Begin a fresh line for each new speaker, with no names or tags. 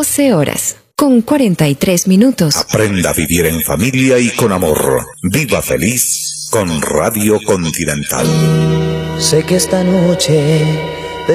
12 horas, con 43 minutos.
Aprenda a vivir en familia y con amor. Viva feliz con Radio Continental.
Sé que esta noche